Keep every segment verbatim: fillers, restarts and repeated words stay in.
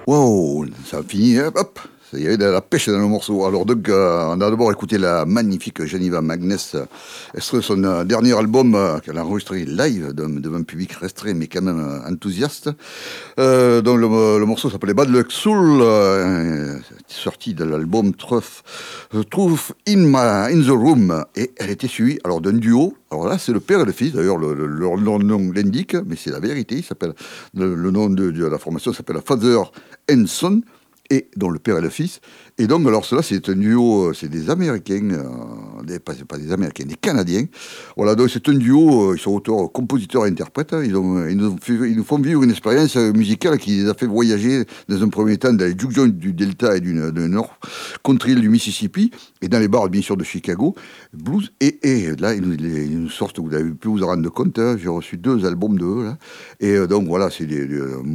Wow, ça a fini, hein, hop, ça y est, de la pêche dans le morceau. Alors donc, euh, on a d'abord écouté la magnifique Geneva Magness, euh, extrait de son euh, dernier album euh, qu'elle a enregistré live devant devant un public restreint mais quand même euh, enthousiaste. Euh, donc le, le morceau s'appelait Bad Luck Soul, euh, sorti de l'album Truth, euh, Truth in, my, in the Room, et elle était suivie alors d'un duo. Alors là, c'est le père et le fils. D'ailleurs, le, le, leur leur nom l'indique, mais c'est la vérité. Il s'appelle le, le nom de, de la formation s'appelle Father and Son, et dont le père et le fils. Et donc, alors cela, c'est un duo, euh, c'est des Américains, euh, des, pas, pas des Américains, des Canadiens. Voilà, donc c'est un duo, euh, ils sont auteurs, compositeurs et interprètes. Ils, ont, ils, nous, fait, ils nous font vivre une expérience musicale qui les a fait voyager dans un premier temps dans les junction du Delta et du, du Nord, contre l'île du Mississippi, et dans les bars, bien sûr, de Chicago, blues. Et, et là, ils nous, ils nous sortent, vous avez pu vous en rendre compte, hein, j'ai reçu deux albums de eux, là. Et euh, donc, voilà, c'est des, des,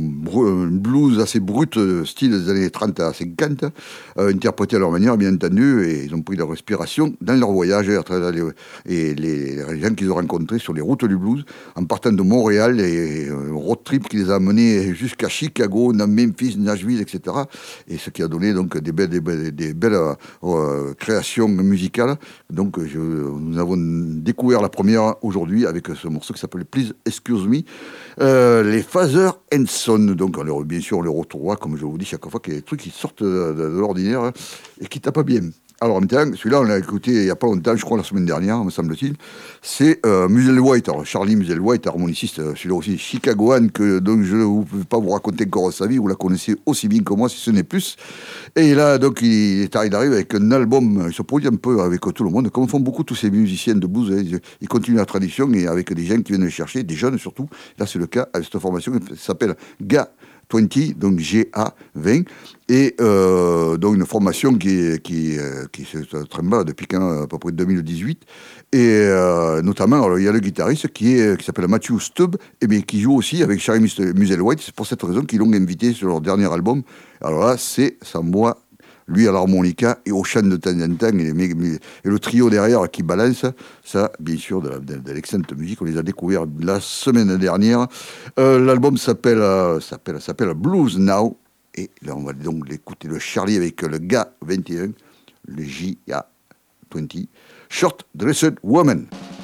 un blues assez brut, style des années trente à cinquante, euh, interprétés à leur manière, bien entendu, et ils ont pris leur respiration dans leur voyage à travers les, et les, les gens qu'ils ont rencontrés sur les routes du blues, en partant de Montréal, et un road trip qui les a menés jusqu'à Chicago, dans Memphis, Nashville, et cetera. Et ce qui a donné donc des belles, des belles, des belles euh, créations musicales. Donc je, nous avons découvert la première aujourd'hui avec ce morceau qui s'appelle Please Excuse Me, euh, les Father and Son. Donc on, bien sûr on les retrouvera, comme je vous dis chaque fois, qu'il y a des trucs qui sortent de, de, de l'ordinaire, hein, et qui tapent bien. Alors, en même temps, celui-là, on l'a écouté il n'y a pas longtemps, je crois la semaine dernière, me semble-t-il. C'est euh, Musselwhite, alors Charlie Musselwhite, harmoniciste, celui-là aussi chicagoan, que, donc je ne peux pas vous raconter encore sa vie, vous la connaissez aussi bien que moi, si ce n'est plus. Et là, donc, il, est, il arrive avec un album, il se produit un peu avec tout le monde, comme font beaucoup tous ces musiciens de blues, hein, ils, ils continuent la tradition, et avec des gens qui viennent le chercher, des jeunes surtout. Là, c'est le cas avec cette formation qui s'appelle Ga vingt, donc G A vingt, et euh, donc une formation qui, qui, qui se trimballe depuis quand, à peu près deux mille dix-huit, et euh, notamment, alors, il y a le guitariste qui, est, qui s'appelle Matthew Stubb, et bien, qui joue aussi avec Charlie Musselwhite. C'est pour cette raison qu'ils l'ont invité sur leur dernier album. Alors là, c'est sa voix, lui à l'harmonica et au chant de temps en temps, et, les, et le trio derrière qui balance, ça, bien sûr, de, de, de l'excellente musique. On les a découverts la semaine dernière. Euh, l'album s'appelle, euh, s'appelle, s'appelle Blues Now, et là, on va donc l'écouter, le Charlie avec le Ga vingt et un, le J A vingt, Short Dressed Woman.